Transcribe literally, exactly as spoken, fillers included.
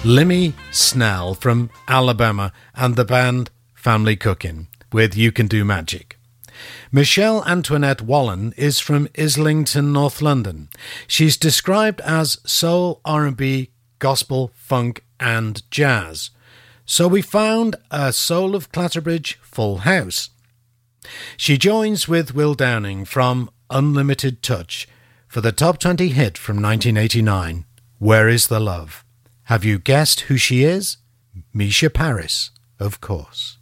Limmy Snell from Alabama and the band Family Cooking with You Can Do Magic. Michelle Antoinette Wallen is from Islington, North London. She's described as soul, R and B, gospel, funk and jazz. So we found a Soul of Clatterbridge full house. She joins with Will Downing from Unlimited Touch for the top twenty hit from nineteen eighty-nine, Where Is the Love? Have you guessed who she is? Misha Paris, of course.